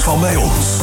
van bij ons.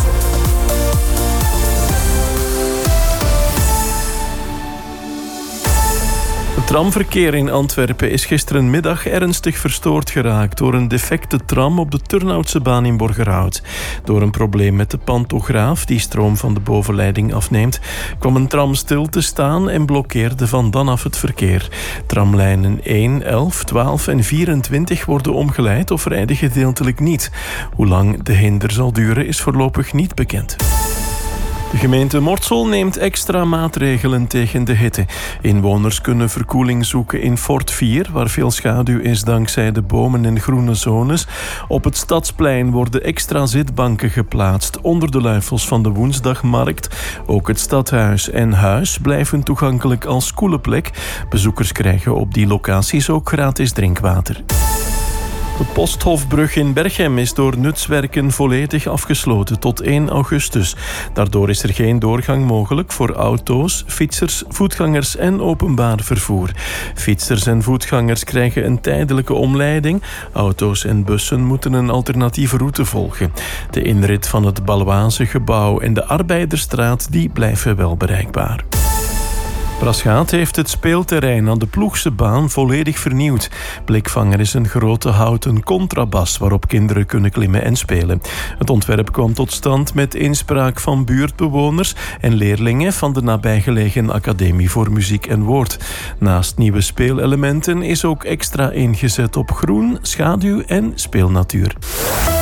Het tramverkeer in Antwerpen is gisterenmiddag ernstig verstoord geraakt door een defecte tram op de Turnhoutsebaan in Borgerhout. Door een probleem met de pantograaf die stroom van de bovenleiding afneemt, kwam een tram stil te staan en blokkeerde van dan af het verkeer. Tramlijnen 1, 11, 12 en 24 worden omgeleid of rijden gedeeltelijk niet. Hoe lang de hinder zal duren is voorlopig niet bekend. De gemeente Mortsel neemt extra maatregelen tegen de hitte. Inwoners kunnen verkoeling zoeken in Fort 4, waar veel schaduw is dankzij de bomen en groene zones. Op het Stadsplein worden extra zitbanken geplaatst onder de luifels van de Woensdagmarkt. Ook het stadhuis en huis blijven toegankelijk als koele plek. Bezoekers krijgen op die locaties ook gratis drinkwater. De Posthofbrug in Berchem is door nutswerken volledig afgesloten tot 1 augustus. Daardoor is er geen doorgang mogelijk voor auto's, fietsers, voetgangers en openbaar vervoer. Fietsers en voetgangers krijgen een tijdelijke omleiding. Auto's en bussen moeten een alternatieve route volgen. De inrit van het Baloise-gebouw en de Arbeiderstraat die blijven wel bereikbaar. Braschaat heeft het speelterrein aan de Ploegsebaan volledig vernieuwd. Blikvanger is een grote houten contrabas waarop kinderen kunnen klimmen en spelen. Het ontwerp kwam tot stand met inspraak van buurtbewoners en leerlingen van de nabijgelegen Academie voor Muziek en Woord. Naast nieuwe speelelementen is ook extra ingezet op groen, schaduw en speelnatuur.